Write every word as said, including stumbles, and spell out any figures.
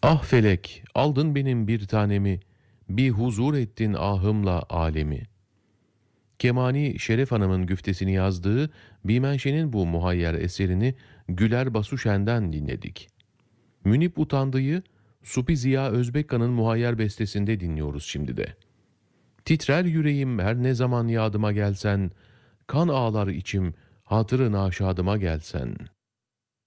Ah felek, aldın benim bir tanemi, bir huzur ettin ahımla alemi. Kemani Şeref Hanım'ın güftesini yazdığı Bimenşe'nin bu muhayyer eserini Güler Basuşen'den dinledik. Münip Utandı'yı Supi Ziya Özbekkan'ın muhayyer bestesinde dinliyoruz şimdi de. Titrer yüreğim her ne zaman yadıma gelsen, kan ağlar içim hatırı naşadıma gelsen.''